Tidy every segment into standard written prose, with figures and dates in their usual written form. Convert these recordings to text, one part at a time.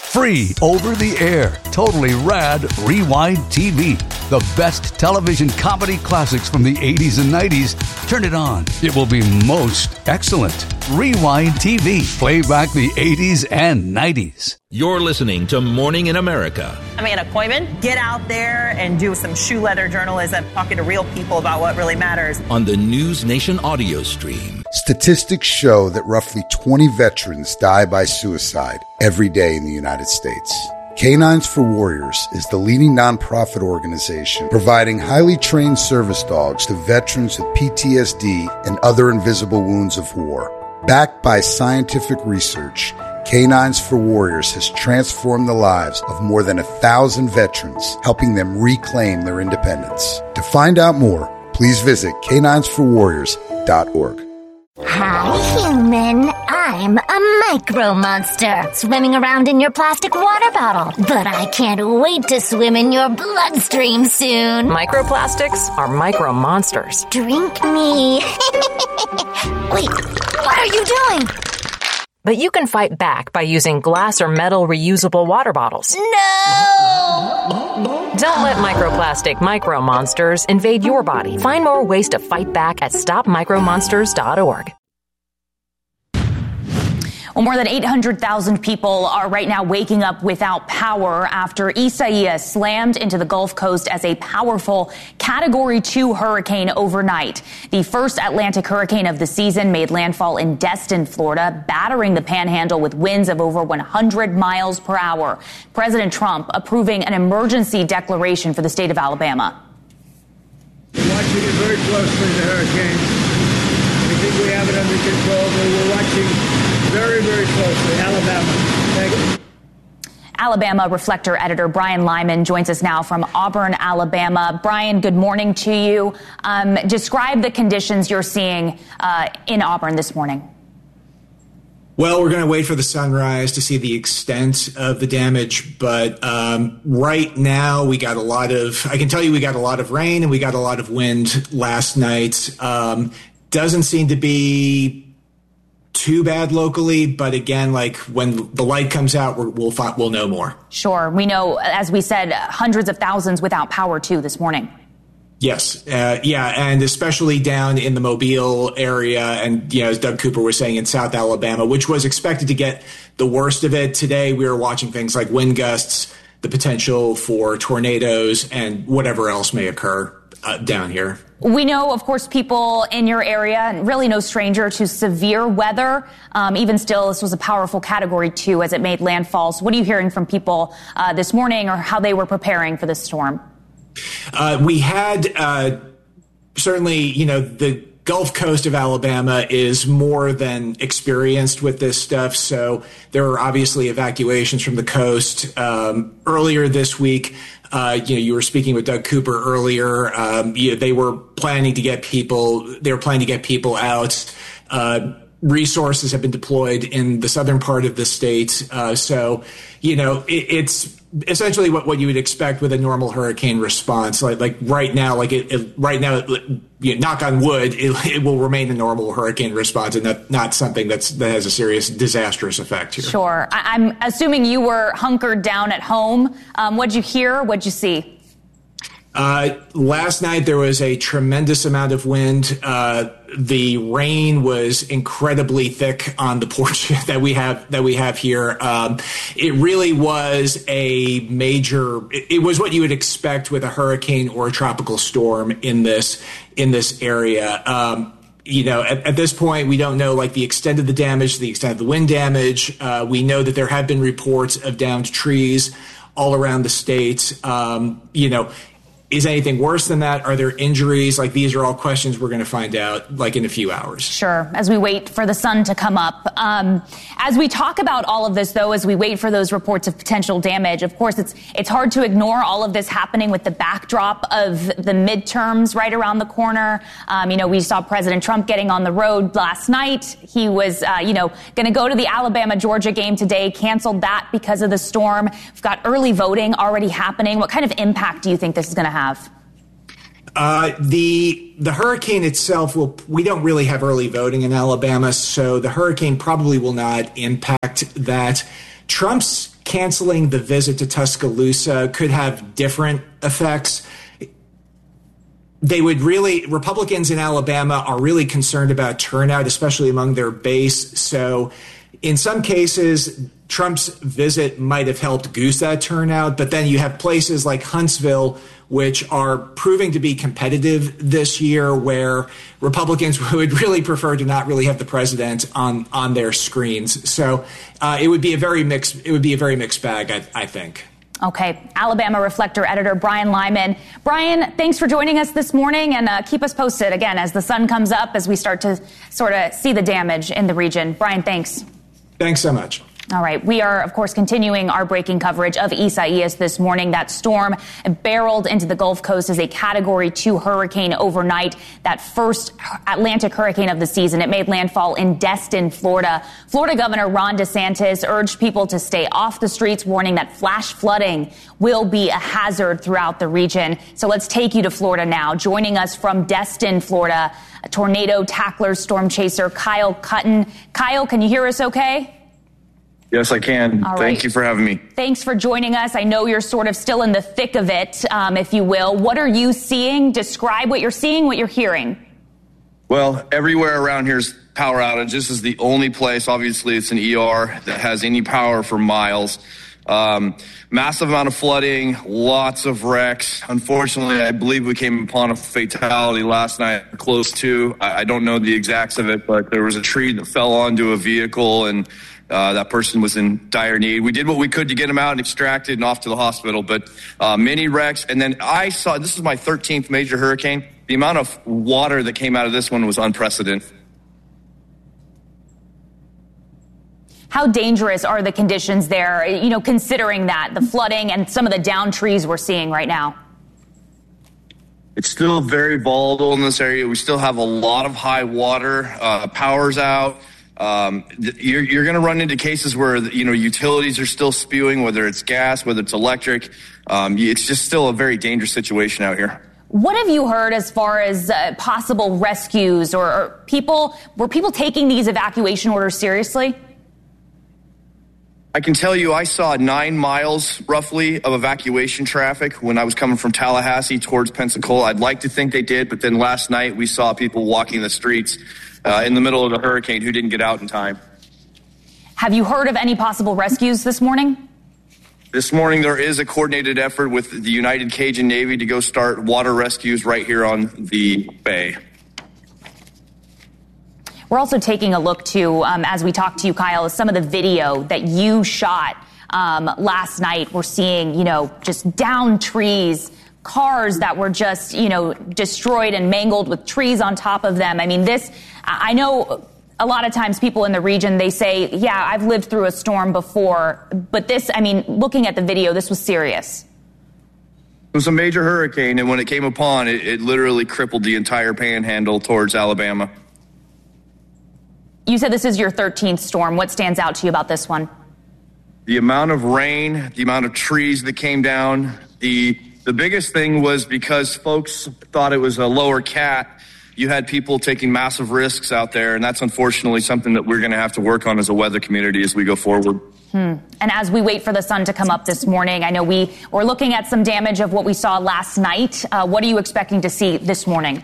Free over the air, totally rad Rewind TV. The best television comedy classics from the 80s and 90s. Turn it on. It will be most excellent. Rewind TV. Play back the 80s and 90s. You're listening to Morning in America. I'm Anna Koyman. Get out there and do some shoe leather journalism, talking to real people about what really matters. On the News Nation audio stream. Statistics show that roughly 20 veterans die by suicide every day in the United States. Canines for Warriors is the leading nonprofit organization providing highly trained service dogs to veterans with PTSD and other invisible wounds of war. Backed by scientific research, Canines for Warriors has transformed the lives of more than 1,000 veterans, helping them reclaim their independence. To find out more, please visit caninesforwarriors.org. Hi, human. I'm a micro monster swimming around in your plastic water bottle. But I can't wait to swim in your bloodstream soon. Microplastics are micro monsters. Drink me. Wait, what are you doing? But you can fight back by using glass or metal reusable water bottles. No! Don't let microplastic micro monsters invade your body. Find more ways to fight back at stopmicromonsters.org. Well, more than 800,000 people are right now waking up without power after Isaias slammed into the Gulf Coast as a powerful Category 2 hurricane overnight. The first Atlantic hurricane of the season made landfall in Destin, Florida, battering the Panhandle with winds of over 100 miles per hour. President Trump approving an emergency declaration for the state of Alabama. We're watching it very closely, the hurricane. We think we have it under control, but we're watching very, very closely. Alabama. Thank you. Alabama Reflector editor Brian Lyman joins us now from Auburn, Alabama. Brian, good morning to you. Describe the conditions you're seeing in Auburn this morning. Well, we're going to wait for the sunrise to see the extent of the damage. But right now, we got I can tell you we got a lot of rain and we got a lot of wind last night. Doesn't seem to be too bad locally, but again, like when the light comes out, we'll know more. Sure. We know, as we said, hundreds of thousands without power too this morning. Yes. And especially down in the Mobile area and, as Doug Cooper was saying, in South Alabama, which was expected to get the worst of it. Today, we were watching things like wind gusts, the potential for tornadoes, and whatever else may occur down here. We know, of course, people in your area, and really no stranger to severe weather. Even still, this was a powerful Category 2 as it made landfall. So what are you hearing from people this morning or how they were preparing for this storm? We had certainly, the Gulf Coast of Alabama is more than experienced with this stuff. So there were obviously evacuations from the coast earlier this week. You were speaking with Doug Cooper earlier. They were planning to get people. They were planning to get people out. Resources have been deployed in the southern part of the state. So it's essentially what you would expect with a normal hurricane response. Like right now, knock on wood, it will remain a normal hurricane response and not something that has a serious disastrous effect here. Sure. I'm assuming you were hunkered down at home. What'd you hear? What'd you see? Last night there was a tremendous amount of wind. The rain was incredibly thick on the porch that we have here. It really was a major. It was what you would expect with a hurricane or a tropical storm in this area. At this point, we don't know the extent of the damage, the extent of the wind damage. We know that there have been reports of downed trees all around the state. Is anything worse than that? Are there injuries? These are all questions we're going to find out in a few hours. Sure. As we wait for the sun to come up. As we talk about all of this, though, as we wait for those reports of potential damage, of course, it's hard to ignore all of this happening with the backdrop of the midterms right around the corner. We saw President Trump getting on the road last night. He was, going to go to the Alabama-Georgia game today, canceled that because of the storm. We've got early voting already happening. What kind of impact do you think this is going to have? The hurricane itself we don't really have early voting in Alabama, so the hurricane probably will not impact that. Trump's canceling the visit to Tuscaloosa could have different effects. Republicans in Alabama are really concerned about turnout, especially among their base. So in some cases, Trump's visit might have helped goose that turnout. But then you have places like Huntsville, which are proving to be competitive this year, where Republicans would really prefer to not really have the president on their screens. So it would be a very mixed bag, I think. Okay. Alabama Reflector editor Brian Lyman. Brian, thanks for joining us this morning, and keep us posted again as the sun comes up, as we start to sort of see the damage in the region. Brian, thanks. Thanks so much. All right. We are, of course, continuing our breaking coverage of Isaias this morning. That storm barreled into the Gulf Coast as a Category 2 hurricane overnight. That first Atlantic hurricane of the season. It made landfall in Destin, Florida. Florida Governor Ron DeSantis urged people to stay off the streets, warning that flash flooding will be a hazard throughout the region. So let's take you to Florida now. Joining us from Destin, Florida, tornado tackler storm chaser Kyle Cutton. Kyle, can you hear us okay? Yes, I can. Thank you for having me. Thanks for joining us. I know you're sort of still in the thick of it, if you will. What are you seeing? Describe what you're seeing, what you're hearing. Well, everywhere around here is power outage. This is the only place, obviously, it's an ER that has any power for miles. Massive amount of flooding, lots of wrecks. Unfortunately, I believe we came upon a fatality last night, close to. I don't know the exacts of it, but there was a tree that fell onto a vehicle, and that person was in dire need. We did what we could to get him out and extracted and off to the hospital, but many wrecks. And then this is my 13th major hurricane. The amount of water that came out of this one was unprecedented. How dangerous are the conditions there, considering that, the flooding and some of the downed trees we're seeing right now? It's still very volatile in this area. We still have a lot of high water. Power's out. You're going to run into cases where, utilities are still spewing, whether it's gas, whether it's electric. It's just still a very dangerous situation out here. What have you heard as far as possible rescues or were people taking these evacuation orders seriously? I can tell you I saw 9 miles roughly of evacuation traffic when I was coming from Tallahassee towards Pensacola. I'd like to think they did, but then last night we saw people walking the streets in the middle of the hurricane who didn't get out in time. Have you heard of any possible rescues this morning? This morning there is a coordinated effort with the United Cajun Navy to go start water rescues right here on the bay. We're also taking a look to, as we talk to you, Kyle, some of the video that you shot last night. We're seeing, just downed trees, cars that were just, destroyed and mangled with trees on top of them. I mean, I know a lot of times people in the region, they say, yeah, I've lived through a storm before. But looking at the video, this was serious. It was a major hurricane, and when it came upon, it literally crippled the entire panhandle towards Alabama. You said this is your 13th storm. What stands out to you about this one? The amount of rain, the amount of trees that came down. The biggest thing was because folks thought it was a lower cat, you had people taking massive risks out there, and that's unfortunately something that we're going to have to work on as a weather community as we go forward. And as we wait for the sun to come up this morning, I know we're looking at some damage of what we saw last night. What are you expecting to see this morning?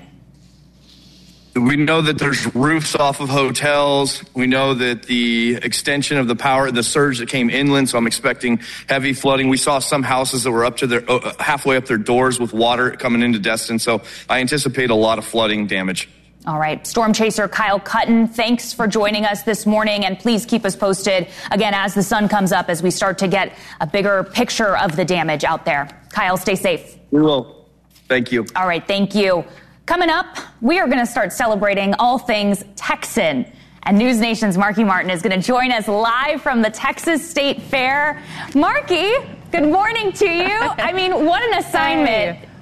We know that there's roofs off of hotels. We know that the extension of the power, the surge that came inland, so I'm expecting heavy flooding. We saw some houses that were up to halfway up their doors with water coming into Destin, so I anticipate a lot of flooding damage. All right. Storm chaser Kyle Cutton, thanks for joining us this morning, and please keep us posted, again, as the sun comes up, as we start to get a bigger picture of the damage out there. Kyle, stay safe. We will. Thank you. All right. Thank you. Coming up, we are going to start celebrating all things Texan. And News Nation's Marky Martin is going to join us live from the Texas State Fair. Marky, good morning to you. I mean, what an assignment. Hey.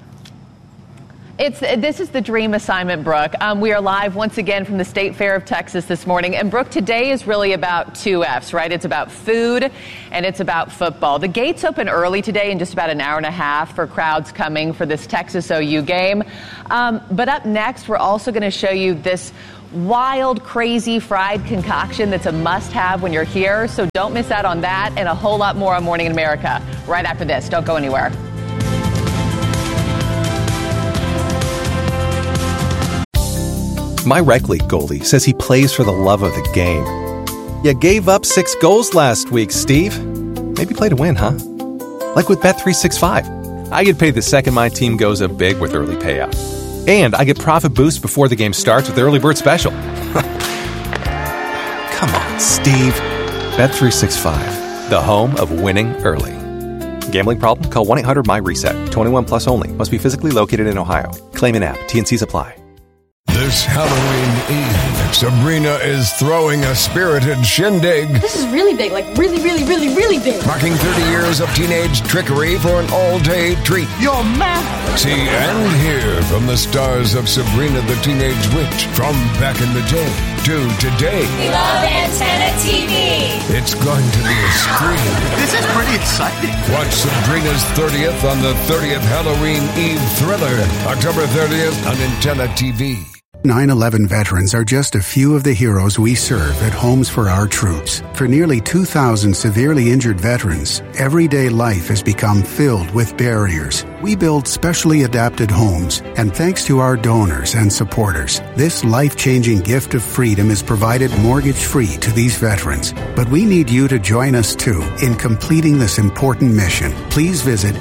This is the dream assignment, Brooke. We are live once again from the State Fair of Texas this morning. And Brooke, today is really about two F's, right? It's about food and it's about football. The gates open early today in just about an hour and a half for crowds coming for this Texas OU game. But up next, we're also going to show you this wild, crazy fried concoction that's a must-have when you're here. So don't miss out on that and a whole lot more on Morning in America right after this. Don't go anywhere. My rec league goalie says he plays for the love of the game. You gave up 6 goals last week, Steve. Maybe play to win, huh? Like with Bet365. I get paid the second my team goes up big with early payout. And I get profit boost before the game starts with the early bird special. Come on, Steve. Bet365, the home of winning early. Gambling problem? Call 1-800-MY-RESET. 21 plus only. Must be physically located in Ohio. Claim in app. T&Cs apply. This Halloween Eve, Sabrina is throwing a spirited shindig. This is really big, like really, really, really, really big. Marking 30 years of teenage trickery for an all-day treat. You're mad. See and hear from the stars of Sabrina the Teenage Witch from back in the day to today. We love Antenna TV. It's going to be a scream. This is pretty exciting. Watch Sabrina's 30th on the 30th Halloween Eve thriller, October 30th on Antenna TV. 9/11 veterans are just a few of the heroes we serve at Homes for Our Troops. For nearly 2,000 severely injured veterans, everyday life has become filled with barriers. We build specially adapted homes, and thanks to our donors and supporters, this life-changing gift of freedom is provided mortgage-free to these veterans. But we need you to join us, too, in completing this important mission. Please visit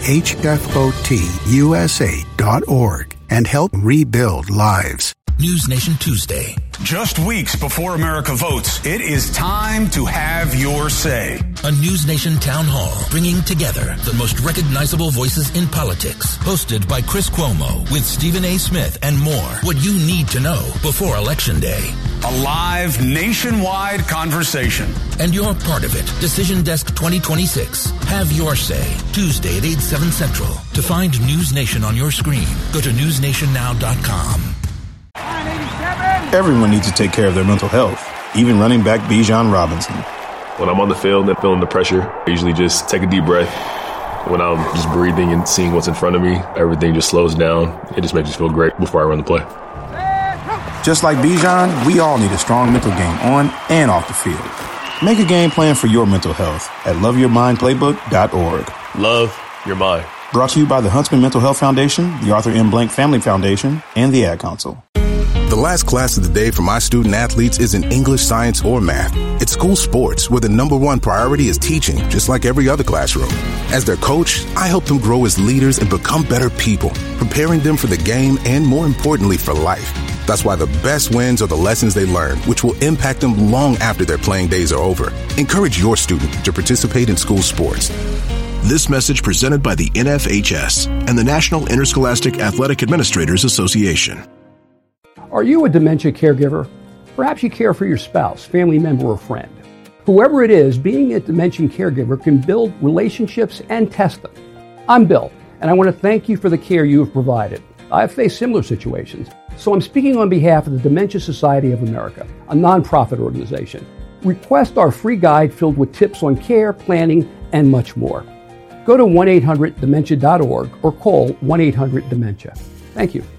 hfotusa.org and help rebuild lives. News Nation Tuesday. Just weeks before America votes, it is time to have your say. A News Nation town hall bringing together the most recognizable voices in politics. Hosted by Chris Cuomo with Stephen A. Smith and more. What you need to know before Election Day. A live nationwide conversation. And you're part of it. Decision Desk 2026. Have your say. Tuesday at 8/7 Central. To find News Nation on your screen, go to newsnationnow.com. Everyone needs to take care of their mental health, even running back Bijan Robinson. When I'm on the field and feeling the pressure, I usually just take a deep breath. When I'm just breathing and seeing what's in front of me, everything just slows down. It just makes me feel great before I run the play. Just like Bijan, we all need a strong mental game on and off the field. Make a game plan for your mental health at loveyourmindplaybook.org. Love your mind. Brought to you by the Huntsman Mental Health Foundation, the Arthur M. Blank Family Foundation, and the Ad Council. The last class of the day for my student athletes isn't English, science, or math. It's school sports, where the number one priority is teaching, just like every other classroom. As their coach, I help them grow as leaders and become better people, preparing them for the game and, more importantly, for life. That's why the best wins are the lessons they learn, which will impact them long after their playing days are over. Encourage your student to participate in school sports. This message presented by the NFHS and the National Interscholastic Athletic Administrators Association. Are you a dementia caregiver? Perhaps you care for your spouse, family member, or friend. Whoever it is, being a dementia caregiver can build relationships and test them. I'm Bill, and I want to thank you for the care you have provided. I've faced similar situations, so I'm speaking on behalf of the Dementia Society of America, a nonprofit organization. Request our free guide filled with tips on care, planning, and much more. Go to 1-800-DEMENTIA.org or call 1-800-DEMENTIA. Thank you.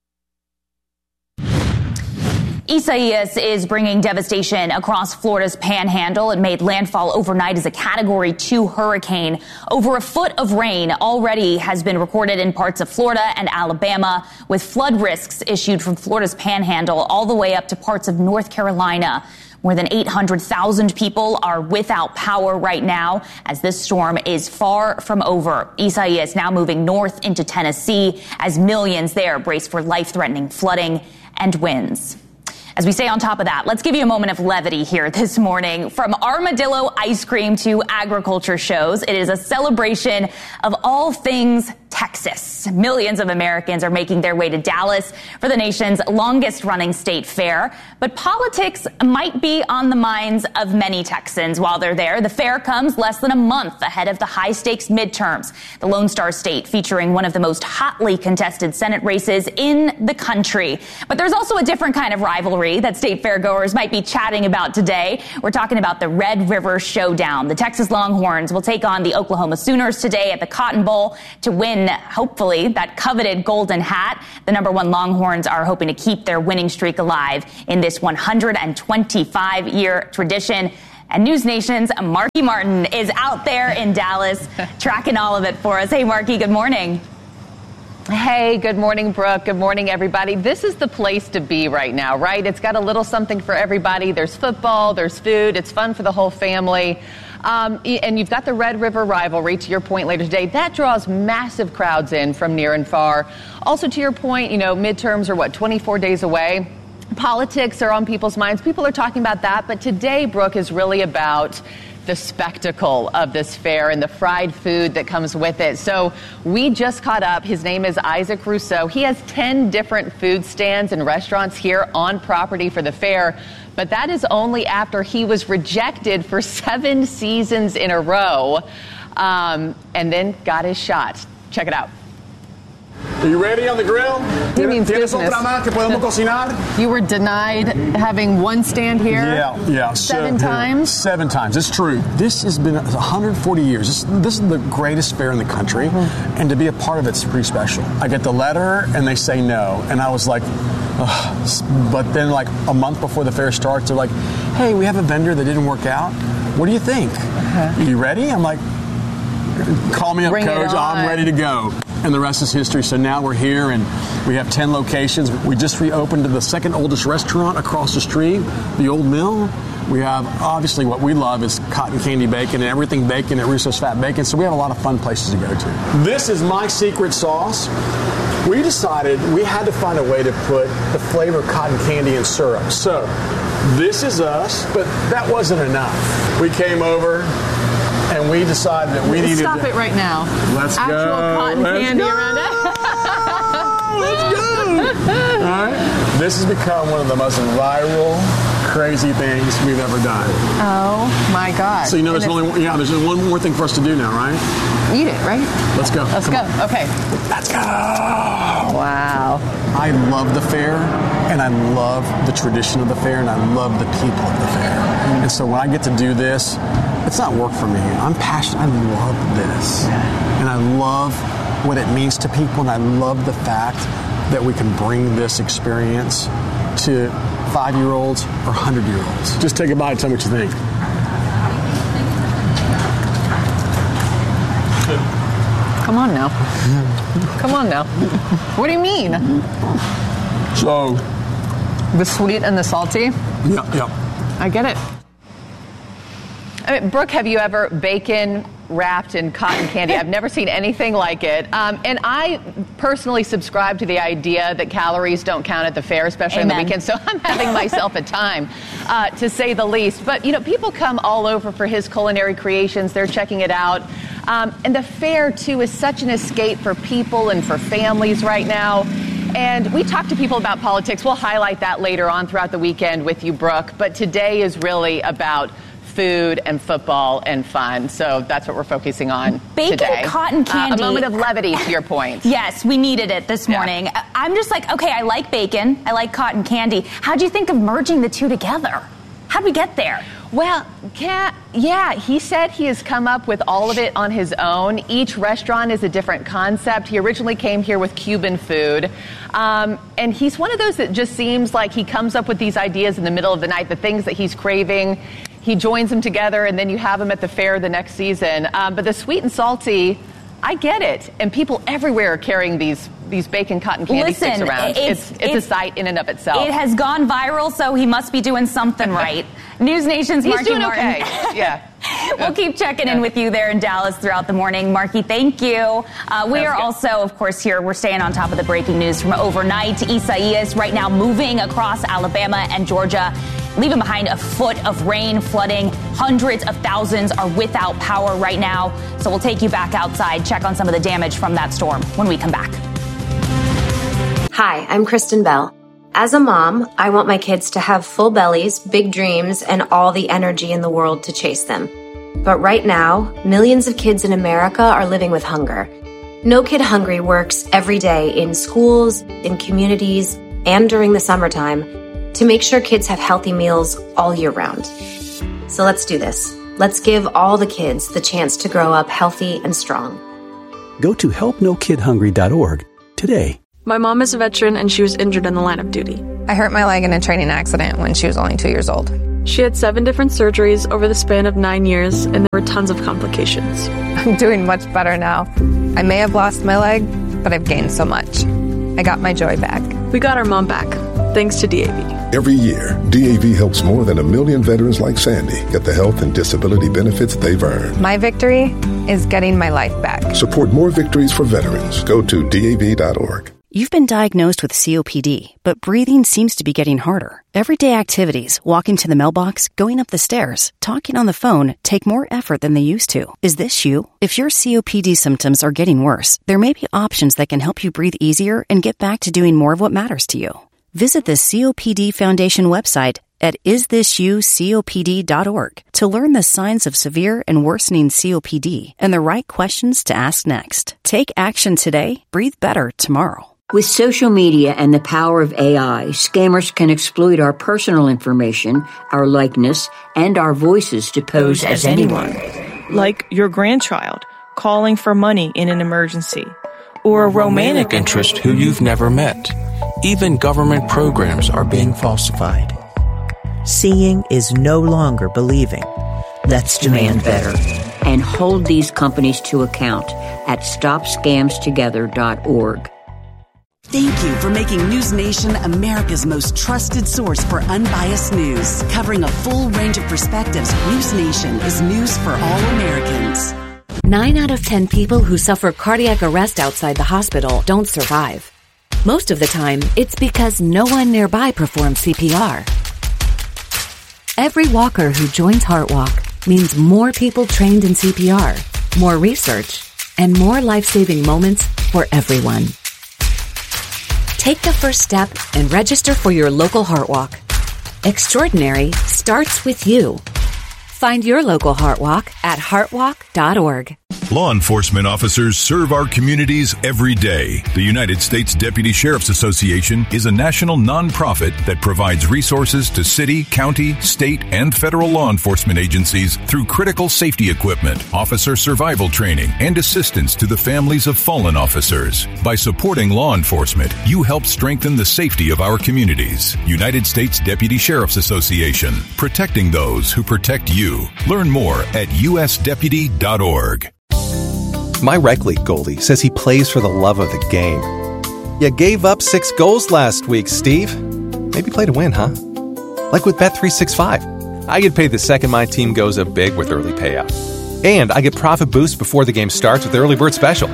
Isaias is bringing devastation across Florida's panhandle. It made landfall overnight as a Category 2 hurricane. Over a foot of rain already has been recorded in parts of Florida and Alabama, with flood risks issued from Florida's panhandle all the way up to parts of North Carolina. More than 800,000 people are without power right now as this storm is far from over. Isaias now moving north into Tennessee as millions there brace for life-threatening flooding and winds. As we stay on top of that, let's give you a moment of levity here this morning. From armadillo ice cream to agriculture shows, it is a celebration of all things Texas. Millions of Americans are making their way to Dallas for the nation's longest-running state fair. But politics might be on the minds of many Texans while they're there. The fair comes less than a month ahead of the high-stakes midterms, the Lone Star State featuring one of the most hotly contested Senate races in the country. But there's also a different kind of rivalry that state fairgoers might be chatting about today. We're talking about the Red River Showdown. The Texas Longhorns will take on the Oklahoma Sooners today at the Cotton Bowl to win win, hopefully, that coveted golden hat. The number 1 Longhorns are hoping to keep their winning streak alive in this 125-year tradition. And News Nation's Marky Martin is out there in Dallas tracking all of it for us. Hey, Marky, good morning. Hey, good morning, Brooke. Good morning, everybody. This is the place to be right now, right? It's got a little something for everybody. There's football, there's food. It's fun for the whole family. And you've got the Red River rivalry, to your point, later today. That draws massive crowds in from near and far. Also, to your point, midterms are 24 days away. Politics are on people's minds. People are talking about that. But today, Brooke, is really about the spectacle of this fair and the fried food that comes with it. So we just caught up. His name is Isaac Rousseau. He has 10 different food stands and restaurants here on property for the fair. But that is only after he was rejected for 7 seasons in a row and then got his shot. Check it out. Are you ready on the grill? He means business. You were denied having one stand here? Yeah. 7 times? 7 times. It's true. This has been 140 years. This is the greatest fair in the country, and to be a part of it's pretty special. I get the letter, and they say no, and I was like, ugh. But then like a month before the fair starts, they're like, hey, we have a vendor that didn't work out. What do you think? Are you ready? I'm like, call me up, Coach. I'm ready to go. And the rest is history. So now we're here, and we have 10 locations. We just reopened the second oldest restaurant across the street, the Old Mill. We have, obviously, what we love is cotton candy bacon and everything bacon at Russo's Fat Bacon. So we have a lot of fun places to go to. This is my secret sauce. We decided we had to find a way to put the flavor of cotton candy in syrup. So this is us, but that wasn't enough. We came over, and we decided that we needed Stop it right now. Let's Actual go. Cotton candy around it. Let's go. All right. This has become one of the most viral, crazy things we've ever done. Oh, my God. So there's only one more thing for us to do now, right? Eat it, right? Let's go. Let's go. Okay. Let's go. Wow. I love the fair, and I love the tradition of the fair, and I love the people of the fair. And so when I get to do this, it's not work for me. I'm passionate. I love this. And I love what it means to people, and I love the fact that we can bring this experience to 5-year-olds or 100-year-olds. Just take a bite and tell me what you think. Come on now. Come on now. What do you mean? So, the sweet and the salty? Yeah. I get it. I mean, Brooke, have you ever bacon wrapped in cotton candy? I've never seen anything like it. And I personally subscribe to the idea that calories don't count at the fair, especially on the weekend. So I'm having myself a time, to say the least. But, people come all over for his culinary creations. They're checking it out. And the fair, too, is such an escape for people and for families right now. And we talk to people about politics. We'll highlight that later on throughout the weekend with you, Brooke. But today is really about food and football and fun. So that's what we're focusing on today. Bacon, cotton candy. A moment of levity, to your point. Yes, we needed it this morning. Yeah. I'm just like, okay, I like bacon. I like cotton candy. How'd you think of merging the two together? How'd we get there? Well, he said he has come up with all of it on his own. Each restaurant is a different concept. He originally came here with Cuban food. And he's one of those that just seems like he comes up with these ideas in the middle of the night, the things that he's craving. He joins them together, and then you have them at the fair the next season. But the sweet and salty, I get it. And people everywhere are carrying these bacon cotton candy sticks around. It's a sight in and of itself. It has gone viral, so he must be doing something right. News Nation's Marky Martin. Okay. Yeah. We'll keep checking in with you there in Dallas throughout the morning. Marky, thank you. We are also, of course, here. We're staying on top of the breaking news from overnight. Isaias right now moving across Alabama and Georgia, leaving behind a foot of rain, flooding. Hundreds of thousands are without power right now. So we'll take you back outside, check on some of the damage from that storm when we come back. Hi, I'm Kristen Bell. As a mom, I want my kids to have full bellies, big dreams, and all the energy in the world to chase them. But right now, millions of kids in America are living with hunger. No Kid Hungry works every day in schools, in communities, and during the summertime to make sure kids have healthy meals all year round. So let's do this. Let's give all the kids the chance to grow up healthy and strong. Go to helpnokidhungry.org today. My mom is a veteran and she was injured in the line of duty. I hurt my leg in a training accident when she was only 2 years old. She had 7 different surgeries over the span of 9 years, and there were tons of complications. I'm doing much better now. I may have lost my leg, but I've gained so much. I got my joy back. We got our mom back, thanks to DAV. Every year, DAV helps more than 1 million veterans like Sandy get the health and disability benefits they've earned. My victory is getting my life back. Support more victories for veterans. Go to DAV.org. You've been diagnosed with COPD, but breathing seems to be getting harder. Everyday activities, walking to the mailbox, going up the stairs, talking on the phone, take more effort than they used to. Is this you? If your COPD symptoms are getting worse, there may be options that can help you breathe easier and get back to doing more of what matters to you. Visit the COPD Foundation website at isthisyoucopd.org to learn the signs of severe and worsening COPD and the right questions to ask next. Take action today, breathe better tomorrow. With social media and the power of AI, scammers can exploit our personal information, our likeness, and our voices to pose as anyone. Like your grandchild calling for money in an emergency, or a romantic interest who you've never met. Even government programs are being falsified. Seeing is no longer believing. Let's demand better and hold these companies to account at StopScamsTogether.org. Thank you for making News Nation America's most trusted source for unbiased news. Covering a full range of perspectives, News Nation is news for all Americans. 9 out of 10 people who suffer cardiac arrest outside the hospital don't survive. Most of the time, it's because no one nearby performs CPR. Every walker who joins HeartWalk means more people trained in CPR, more research, and more life-saving moments for everyone. Take the first step and register for your local HeartWalk. Extraordinary starts with you. Find your local HeartWalk at heartwalk.org. Law enforcement officers serve our communities every day. The United States Deputy Sheriff's Association is a national nonprofit that provides resources to city, county, state, and federal law enforcement agencies through critical safety equipment, officer survival training, and assistance to the families of fallen officers. By supporting law enforcement, you help strengthen the safety of our communities. United States Deputy Sheriff's Association, protecting those who protect you. Learn more at usdeputy.org. My rec league goalie says he plays for the love of the game. You gave up 6 goals last week, Steve. Maybe play to win, huh? Like with Bet365. I get paid the second my team goes up big with early payout. And I get profit boost before the game starts with the early bird special.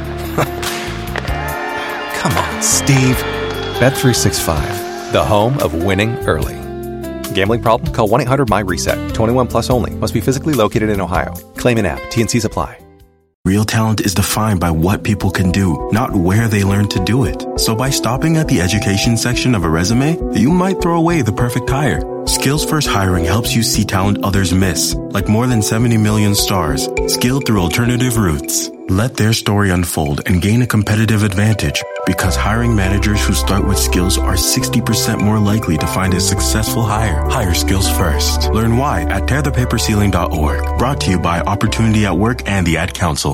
Come on, Steve. Bet365, the home of winning early. Gambling problem? Call 1-800-MY-RESET. 21 plus only. Must be physically located in Ohio. Claim in app. T&Cs apply. Real talent is defined by what people can do, not where they learn to do it. So by stopping at the education section of a resume, you might throw away the perfect hire. Skills First Hiring helps you see talent others miss, like more than 70 million stars, skilled through alternative routes. Let their story unfold and gain a competitive advantage, because hiring managers who start with skills are 60% more likely to find a successful hire. Hire skills first. Learn why at tearthepaperceiling.org. Brought to you by Opportunity at Work and the Ad Council.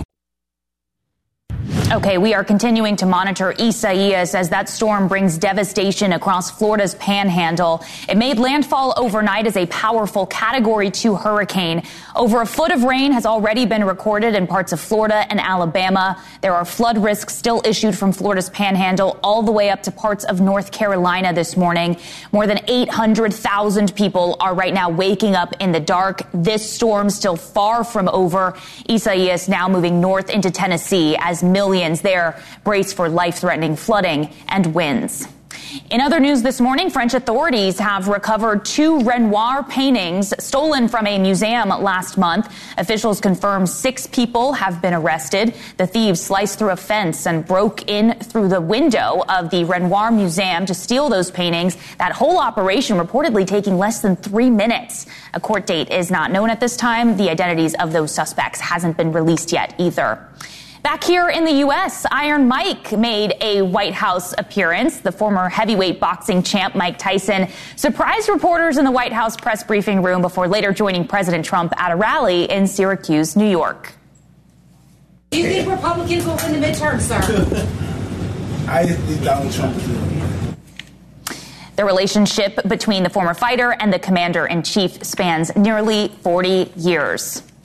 Okay, we are continuing to monitor Isaias as that storm brings devastation across Florida's panhandle. It made landfall overnight as a powerful Category 2 hurricane. Over a foot of rain has already been recorded in parts of Florida and Alabama. There are flood risks still issued from Florida's panhandle all the way up to parts of North Carolina this morning. More than 800,000 people are right now waking up in the dark. This storm still far from over. Isaias now moving north into Tennessee as millions there brace for life-threatening flooding and winds. In other news this morning, French authorities have recovered 2 Renoir paintings stolen from a museum last month. Officials confirm 6 people have been arrested. The thieves sliced through a fence and broke in through the window of the Renoir Museum to steal those paintings. That whole operation reportedly taking less than 3 minutes. A court date is not known at this time. The identities of those suspects hasn't been released yet either. Back here in the U.S., Iron Mike made a White House appearance. The former heavyweight boxing champ Mike Tyson surprised reporters in the White House press briefing room before later joining President Trump at a rally in Syracuse, New York. Do you think Republicans will win the midterm, sir? I think Donald Trump will win. The relationship between the former fighter and the commander-in-chief spans nearly 40 years.